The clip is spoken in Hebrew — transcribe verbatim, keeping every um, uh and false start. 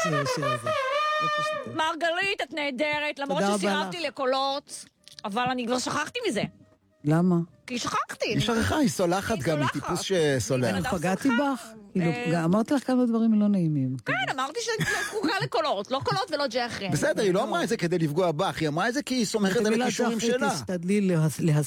השיר הזה. מרגלית, את נהדרת, למרות שסירבתי לקולות, אבל אני כבר שכחתי מזה. למה? כי שכחתי. היא שכחה, היא סולחת גם, היא טיפוס שסולח. פגעתי בך? אמרתי לך כמה דברים לא נעימים. כן, אמרתי שאני לא זקוקה לקולות, לא קולות ולא ג'חרי. בסדר, היא לא אמרה את זה כדי לפגוע בך, היא אמרה את זה כי היא סומכת על הכישורים שלה. תשתדלי